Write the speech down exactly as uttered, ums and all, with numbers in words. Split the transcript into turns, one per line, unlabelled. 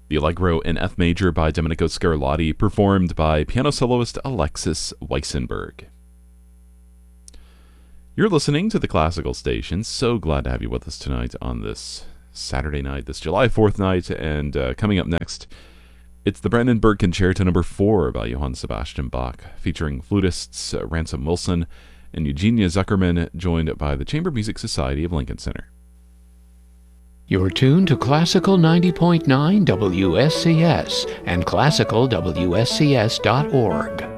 The Allegro in F major by Domenico Scarlatti, performed by piano soloist Alexis Weissenberg. You're listening to the Classical Station. So glad to have you with us tonight on this Saturday night, this July fourth night. And uh, coming up next, it's the Brandenburg Concerto number four by Johann Sebastian Bach, featuring flutists uh, Ransom Wilson and Eugenia Zuckerman, joined by the Chamber Music Society of Lincoln Center.
You're tuned to Classical ninety point nine W S C S and classical W S C S dot org.